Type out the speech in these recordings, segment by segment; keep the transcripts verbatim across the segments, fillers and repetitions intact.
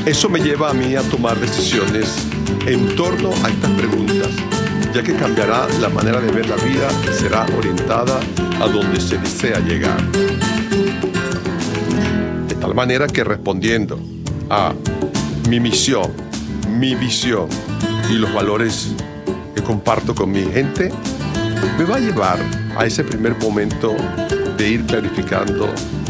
Eso me lleva a mí a tomar decisiones en torno a estas preguntas, ya que cambiará la manera de ver la vida y será orientada a donde se desea llegar. De tal manera que respondiendo a mi misión, mi visión y los valores que comparto con mi gente, me va a llevar a ese primer momento de ir clarificando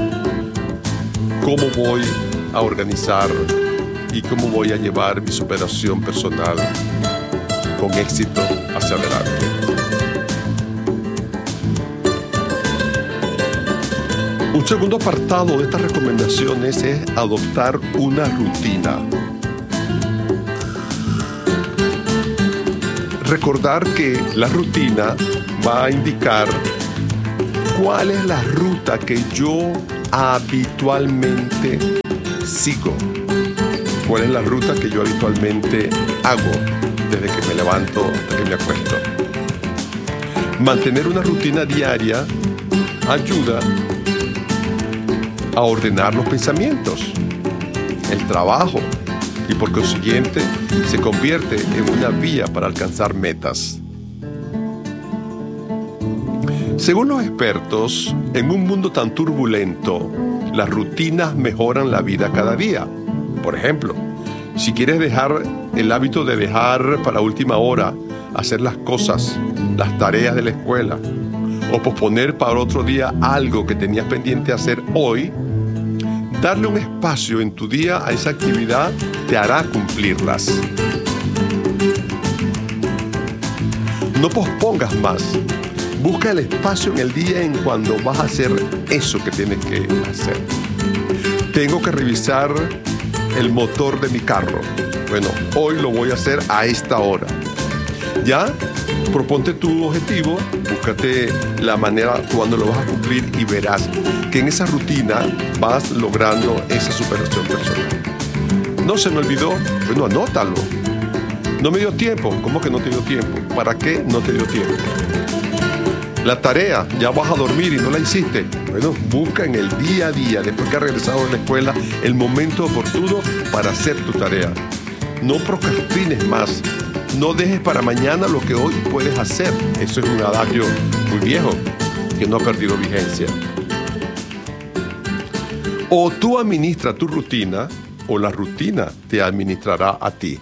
cómo voy a organizar y cómo voy a llevar mi superación personal con éxito hacia adelante. Un segundo apartado de estas recomendaciones es adoptar una rutina. Recordar que la rutina va a indicar cuál es la ruta que yo habitualmente sigo. ¿Cuál es la ruta que yo habitualmente hago desde que me levanto hasta que me acuesto? Mantener una rutina diaria ayuda a ordenar los pensamientos, el trabajo y por consiguiente se convierte en una vía para alcanzar metas. Según los expertos, en un mundo tan turbulento, las rutinas mejoran la vida cada día. Por ejemplo, si quieres dejar el hábito de dejar para última hora hacer las cosas, las tareas de la escuela, o posponer para otro día algo que tenías pendiente hacer hoy, darle un espacio en tu día a esa actividad te hará cumplirlas. No pospongas más. Busca el espacio en el día en cuando vas a hacer eso que tienes que hacer. Tengo que revisar el motor de mi carro. Bueno, hoy lo voy a hacer a esta hora. Ya, proponte tu objetivo, búscate la manera cuando lo vas a cumplir y verás que en esa rutina vas logrando esa superación personal. No se me olvidó, bueno, anótalo. No me dio tiempo. ¿Cómo que no te dio tiempo? ¿Para qué no te dio tiempo? La tarea, ya vas a dormir y no la hiciste. Bueno, busca en el día a día, después que has regresado de la escuela, el momento oportuno para hacer tu tarea. No procrastines más. No dejes para mañana lo que hoy puedes hacer. Eso es un adagio muy viejo que no ha perdido vigencia. O tú administras tu rutina o la rutina te administrará a ti.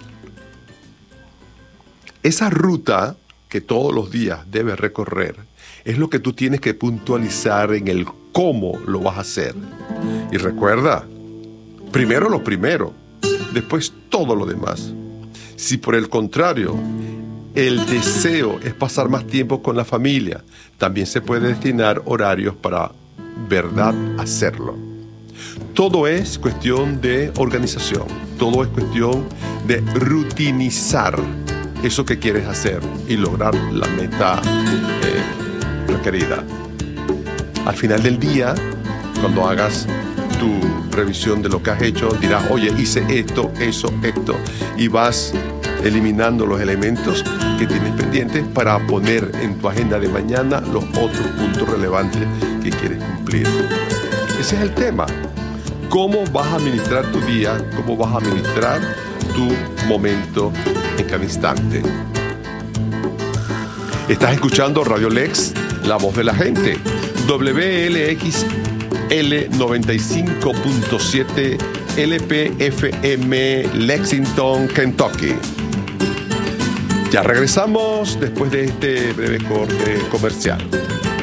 Esa ruta que todos los días debes recorrer es lo que tú tienes que puntualizar en el cómo lo vas a hacer. Y recuerda, primero lo primero, después todo lo demás. Si por el contrario, el deseo es pasar más tiempo con la familia, también se puede destinar horarios para, verdad, hacerlo. Todo es cuestión de organización, todo es cuestión de rutinizar eso que quieres hacer y lograr la meta eh, requerida. Al final del día, cuando hagas tu revisión de lo que has hecho, dirás, oye, hice esto, eso, esto, y vas eliminando los elementos que tienes pendientes para poner en tu agenda de mañana los otros puntos relevantes que quieres cumplir. Ese es el tema. ¿Cómo vas a administrar tu día? ¿Cómo vas a administrar tu momento en cada instante? Estás escuchando Radio Lex, la voz de la gente. W L X L noventa y cinco punto siete L P F M Lexington, Kentucky. Ya regresamos después de este breve corte comercial.